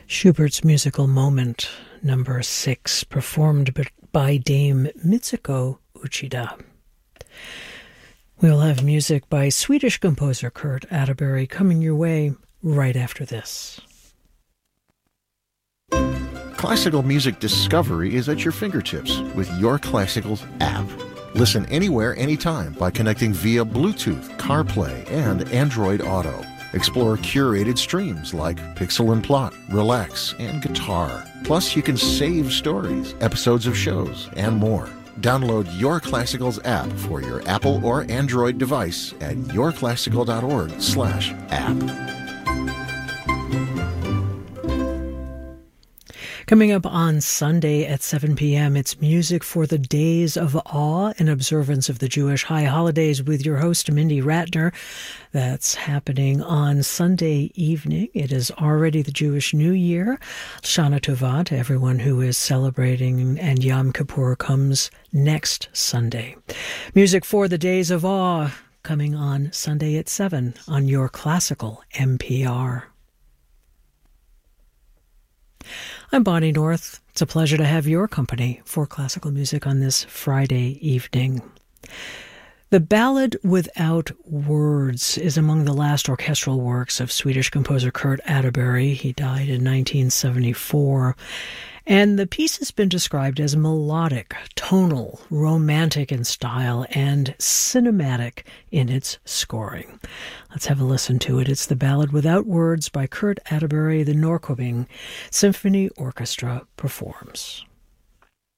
Schubert's Musical Moment, number 6, performed by Dame Mitsuko Uchida. We'll have music by Swedish composer Kurt Atterbury coming your way right after this. Classical music discovery is at your fingertips with Your Classicals app. Listen anywhere, anytime by connecting via Bluetooth, CarPlay, and Android Auto. Explore curated streams like Pixel and Plot, Relax, and Guitar. Plus, you can save stories, episodes of shows, and more. Download Your Classicals app for your Apple or Android device at yourclassical.org/app. Coming up on Sunday at 7 p.m., it's music for the Days of Awe in observance of the Jewish high holidays with your host, Mindy Ratner. That's happening on Sunday evening. It is already the Jewish New Year. Shana Tova to everyone who is celebrating, and Yom Kippur comes next Sunday. Music for the Days of Awe coming on Sunday at 7 on Your Classical NPR. I'm Bonnie North. It's a pleasure to have your company for classical music on this Friday evening. The Ballad Without Words is among the last orchestral works of Swedish composer Kurt Atterbury. He died in 1974. And the piece has been described as melodic, tonal, romantic in style, and cinematic in its scoring. Let's have a listen to it. It's The Ballad Without Words by Kurt Atterbury. The Norrköping Symphony Orchestra performs.